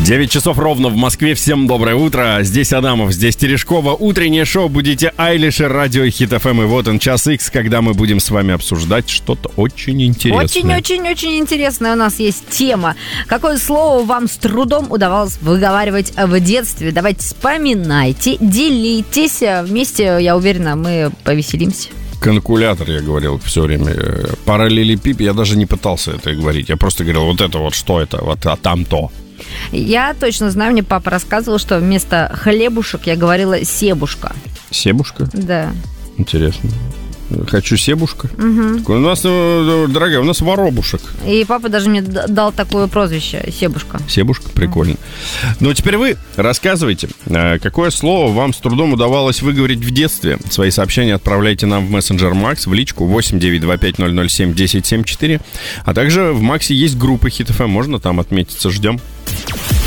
9 часов ровно в Москве. Всем доброе утро. Здесь Адамов, здесь Терешкова. Утреннее шоу «Будете Айлишер», радио Хит ФМ. И вот он, час Икс, когда мы будем с вами обсуждать что-то очень интересное. Очень-очень-очень интересная у нас есть тема. Какое слово вам с трудом удавалось выговаривать в детстве? Давайте вспоминайте, делитесь. Вместе, я уверена, мы повеселимся. Калькулятор, я говорил все время. Параллелепипед, я даже не пытался это говорить. Я просто говорил, вот это вот, что это, вот, а там то. Я точно знаю, мне папа рассказывал, что вместо хлебушек я говорила себушка. Себушка? Да. Интересно. Хочу себушка. Угу. У нас, дорогая, у нас воробушек. И папа даже мне дал такое прозвище, себушка. Себушка, прикольно. Ну, теперь вы рассказывайте, какое слово вам с трудом удавалось выговорить в детстве. Свои сообщения отправляйте нам в мессенджер Макс, в личку 8-925-007-1074. А также в Максе есть группа Хит ФМ, можно там отметиться, ждем.